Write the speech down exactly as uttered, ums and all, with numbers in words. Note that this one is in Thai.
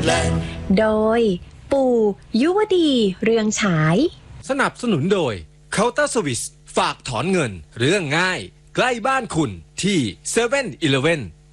Thailand โดยปู่ยุวดีเรืองฉายสนับสนุนโดย Counter Service ฝากถอนเงินเรื่องง่ายใกล้บ้านคุณที่ เซเว่น อีเลฟเว่น